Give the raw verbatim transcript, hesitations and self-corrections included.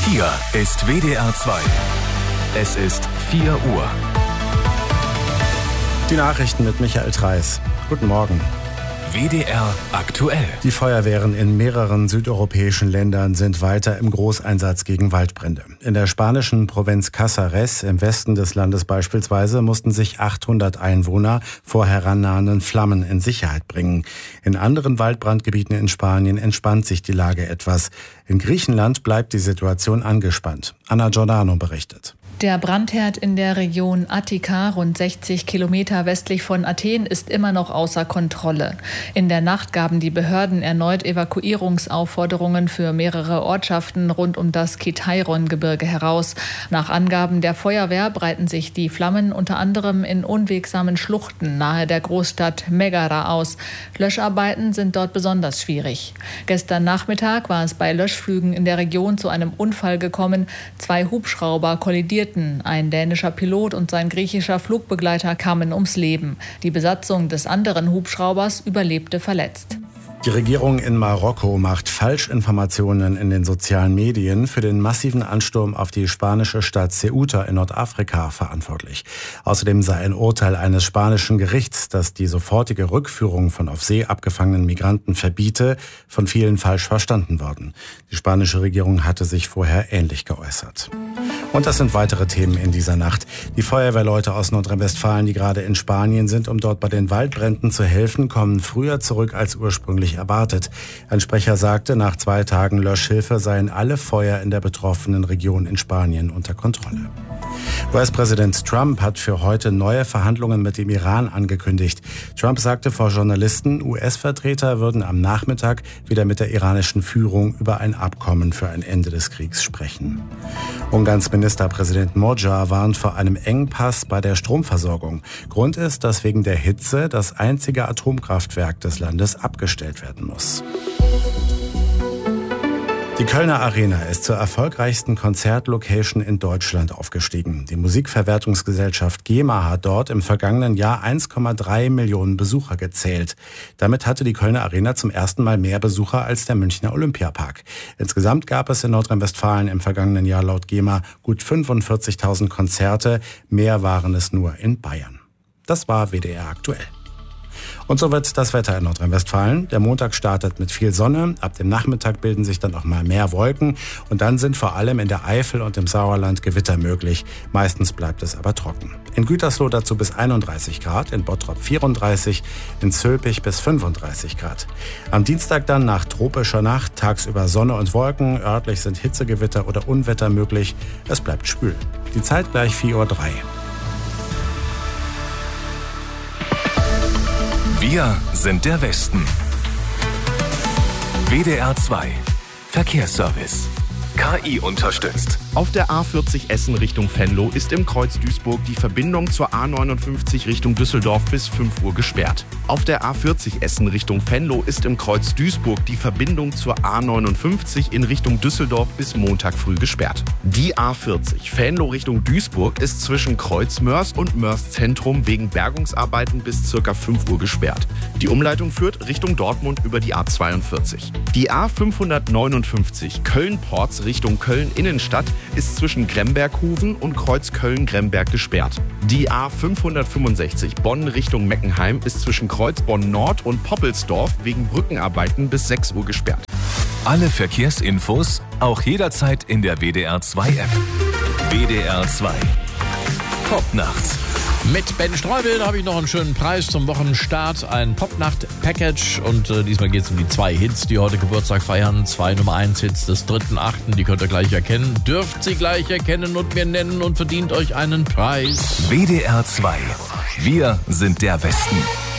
Hier ist W D R zwei. Es ist vier Uhr. Die Nachrichten mit Michael Treis. Guten Morgen. W D R aktuell. Die Feuerwehren in mehreren südeuropäischen Ländern sind weiter im Großeinsatz gegen Waldbrände. In der spanischen Provinz Casares im Westen des Landes beispielsweise mussten sich achthundert Einwohner vor herannahenden Flammen in Sicherheit bringen. In anderen Waldbrandgebieten in Spanien entspannt sich die Lage etwas. In Griechenland bleibt die Situation angespannt. Anna Giordano berichtet. Der Brandherd in der Region Attika, rund sechzig Kilometer westlich von Athen, ist immer noch außer Kontrolle. In der Nacht gaben die Behörden erneut Evakuierungsaufforderungen für mehrere Ortschaften rund um das Kitairon-Gebirge heraus. Nach Angaben der Feuerwehr breiten sich die Flammen unter anderem in unwegsamen Schluchten nahe der Großstadt Megara aus. Löscharbeiten sind dort besonders schwierig. Gestern Nachmittag war es bei Löschflügen in der Region zu einem Unfall gekommen. Zwei Hubschrauber kollidierten. Ein dänischer Pilot und sein griechischer Flugbegleiter kamen ums Leben. Die Besatzung des anderen Hubschraubers überlebte verletzt. Die Regierung in Marokko macht Falschinformationen in den sozialen Medien für den massiven Ansturm auf die spanische Stadt Ceuta in Nordafrika verantwortlich. Außerdem sei ein Urteil eines spanischen Gerichts, das die sofortige Rückführung von auf See abgefangenen Migranten verbiete, von vielen falsch verstanden worden. Die spanische Regierung hatte sich vorher ähnlich geäußert. Und das sind weitere Themen in dieser Nacht. Die Feuerwehrleute aus Nordrhein-Westfalen, die gerade in Spanien sind, um dort bei den Waldbränden zu helfen, kommen früher zurück als ursprünglich erwartet. Ein Sprecher sagte, nach zwei Tagen Löschhilfe seien alle Feuer in der betroffenen Region in Spanien unter Kontrolle. U S-Präsident Trump hat für heute neue Verhandlungen mit dem Iran angekündigt. Trump sagte vor Journalisten, U S-Vertreter würden am Nachmittag wieder mit der iranischen Führung über ein Abkommen für ein Ende des Kriegs sprechen. Ungarns Ministerpräsident Magyar warnt vor einem Engpass bei der Stromversorgung. Grund ist, dass wegen der Hitze das einzige Atomkraftwerk des Landes abgestellt werden muss. Die Kölner Arena ist zur erfolgreichsten Konzertlocation in Deutschland aufgestiegen. Die Musikverwertungsgesellschaft GEMA hat dort im vergangenen Jahr eins Komma drei Millionen Besucher gezählt. Damit hatte die Kölner Arena zum ersten Mal mehr Besucher als der Münchner Olympiapark. Insgesamt gab es in Nordrhein-Westfalen im vergangenen Jahr laut GEMA gut fünfundvierzigtausend Konzerte. Mehr waren es nur in Bayern. Das war W D R aktuell. Und so wird das Wetter in Nordrhein-Westfalen. Der Montag startet mit viel Sonne. Ab dem Nachmittag bilden sich dann auch mal mehr Wolken. Und dann sind vor allem in der Eifel und im Sauerland Gewitter möglich. Meistens bleibt es aber trocken. In Gütersloh dazu bis einunddreißig Grad, in Bottrop vierunddreißig, in Zülpich bis fünfunddreißig Grad. Am Dienstag dann nach tropischer Nacht, tagsüber Sonne und Wolken. Örtlich sind Hitzegewitter oder Unwetter möglich. Es bleibt schwül. Die Zeit gleich vier Uhr drei. Wir sind der Westen. W D R zwei. Verkehrsservice. K I unterstützt. Auf der A vierzig Essen Richtung Venlo ist im Kreuz Duisburg die Verbindung zur A neunundfünfzig Richtung Düsseldorf bis fünf Uhr gesperrt. Auf der A vierzig Essen Richtung Venlo ist im Kreuz Duisburg die Verbindung zur A neunundfünfzig in Richtung Düsseldorf bis Montag früh gesperrt. Die A vierzig Venlo Richtung Duisburg ist zwischen Kreuz Mörs und Mörs Zentrum wegen Bergungsarbeiten bis ca. fünf Uhr gesperrt. Die Umleitung führt Richtung Dortmund über die A zweiundvierzig. Die A fünfhundertneunundfünfzig Köln-Porz Richtung Köln-Innenstadt ist zwischen Gremberghoven und Kreuz Köln-Gremberg gesperrt. Die A fünfhundertfünfundsechzig Bonn Richtung Meckenheim ist zwischen Kreuz Bonn-Nord und Poppelsdorf wegen Brückenarbeiten bis sechs Uhr gesperrt. Alle Verkehrsinfos auch jederzeit in der W D R zwei App. W D R zwei. Popnacht. Mit Ben Streubel habe ich noch einen schönen Preis zum Wochenstart, ein Popnacht-Package und äh, diesmal geht es um die zwei Hits, die heute Geburtstag feiern, zwei Nummer eins Hits des dritten Achten, die könnt ihr gleich erkennen, dürft sie gleich erkennen und mir nennen und verdient euch einen Preis. W D R zwei. Wir sind der Westen.